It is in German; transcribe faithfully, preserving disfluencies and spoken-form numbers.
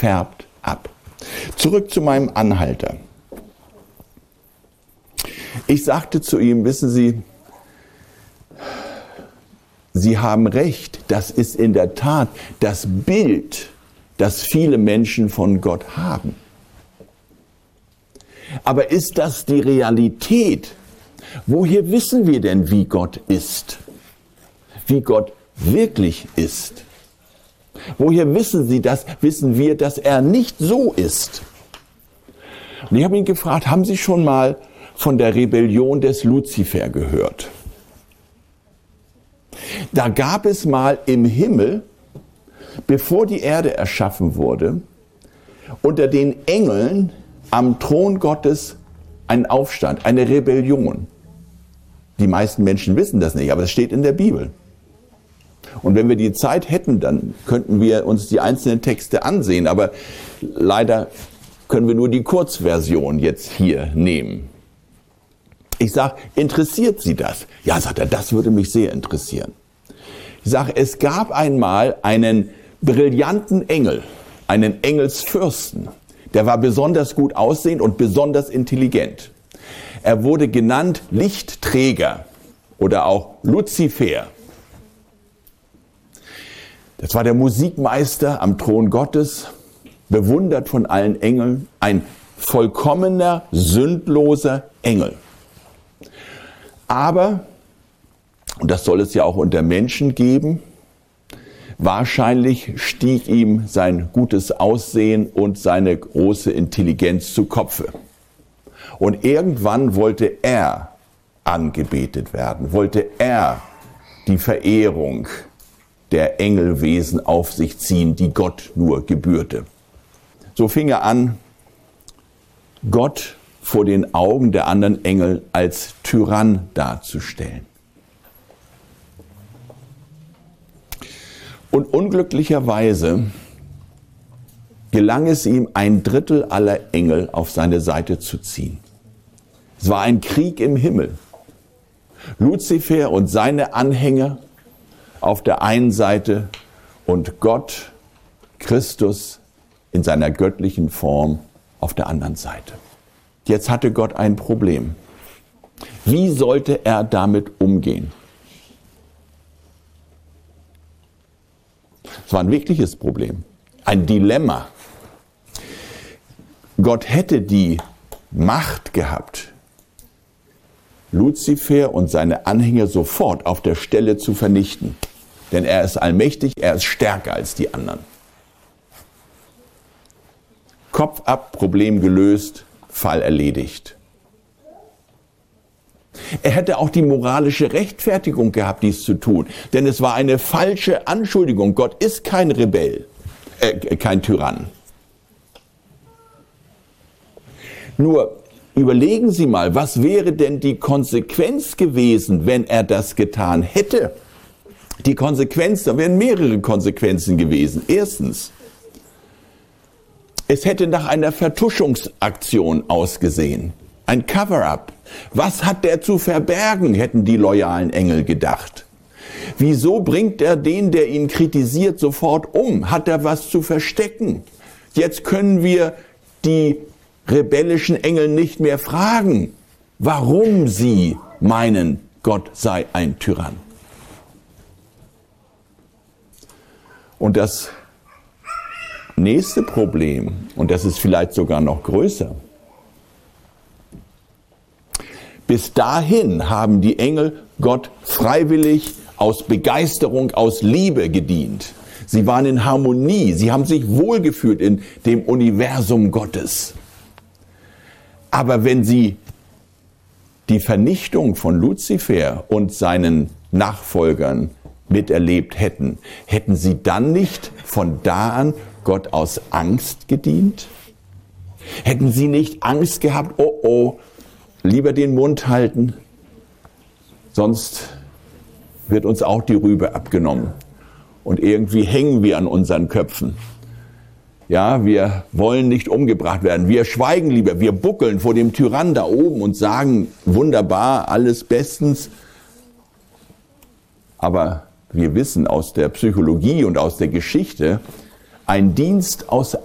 färbt ab. Zurück zu meinem Anhalter. Ich sagte zu ihm, wissen Sie, Sie haben recht, das ist in der Tat das Bild, das viele Menschen von Gott haben. Aber ist das die Realität? Woher wissen wir denn, wie Gott ist? Wie Gott wirklich ist? Woher wissen Sie das? Wissen wir, dass er nicht so ist? Und ich habe ihn gefragt, haben Sie schon mal von der Rebellion des Luzifer gehört? Da gab es mal im Himmel, bevor die Erde erschaffen wurde, unter den Engeln am Thron Gottes einen Aufstand, eine Rebellion. Die meisten Menschen wissen das nicht, aber es steht in der Bibel. Und wenn wir die Zeit hätten, dann könnten wir uns die einzelnen Texte ansehen, aber leider können wir nur die Kurzversion jetzt hier nehmen. Ich sage, interessiert Sie das? Ja, sagt er, das würde mich sehr interessieren. Ich sage, es gab einmal einen brillanten Engel, einen Engelsfürsten, der war besonders gut aussehend und besonders intelligent. Er wurde genannt Lichtträger oder auch Luzifer. Das war der Musikmeister am Thron Gottes, bewundert von allen Engeln, ein vollkommener, sündloser Engel. Aber, und das soll es ja auch unter Menschen geben, wahrscheinlich stieg ihm sein gutes Aussehen und seine große Intelligenz zu Kopfe. Und irgendwann wollte er angebetet werden, wollte er die Verehrung der Engelwesen auf sich ziehen, die Gott nur gebührte. So fing er an, Gott vor den Augen der anderen Engel als Tyrann darzustellen. Und unglücklicherweise gelang es ihm, ein Drittel aller Engel auf seine Seite zu ziehen. Es war ein Krieg im Himmel. Luzifer und seine Anhänger auf der einen Seite und Gott, Christus in seiner göttlichen Form auf der anderen Seite. Jetzt hatte Gott ein Problem. Wie sollte er damit umgehen? Es war ein wirkliches Problem, ein Dilemma. Gott hätte die Macht gehabt, Luzifer und seine Anhänger sofort auf der Stelle zu vernichten. Denn er ist allmächtig, er ist stärker als die anderen. Kopf ab, Problem gelöst, Fall erledigt. Er hätte auch die moralische Rechtfertigung gehabt, dies zu tun. Denn es war eine falsche Anschuldigung. Gott ist kein Rebell, äh, kein Tyrann. Nur überlegen Sie mal, was wäre denn die Konsequenz gewesen, wenn er das getan hätte? Die Konsequenz, da wären mehrere Konsequenzen gewesen. Erstens, es hätte nach einer Vertuschungsaktion ausgesehen. Ein Cover-up. Was hat der zu verbergen, hätten die loyalen Engel gedacht. Wieso bringt er den, der ihn kritisiert, sofort um? Hat er was zu verstecken? Jetzt können wir die rebellischen Engel nicht mehr fragen, warum sie meinen, Gott sei ein Tyrann. Und das nächste Problem, und das ist vielleicht sogar noch größer, bis dahin haben die Engel Gott freiwillig aus Begeisterung, aus Liebe gedient. Sie waren in Harmonie, sie haben sich wohlgefühlt in dem Universum Gottes. Aber wenn sie die Vernichtung von Luzifer und seinen Nachfolgern miterlebt hätten, hätten sie dann nicht von da an Gott aus Angst gedient? Hätten sie nicht Angst gehabt, oh oh, lieber den Mund halten, sonst wird uns auch die Rübe abgenommen und irgendwie hängen wir an unseren Köpfen. Ja, wir wollen nicht umgebracht werden, wir schweigen lieber, wir buckeln vor dem Tyrann da oben und sagen, wunderbar, alles bestens. Aber wir wissen aus der Psychologie und aus der Geschichte, ein Dienst aus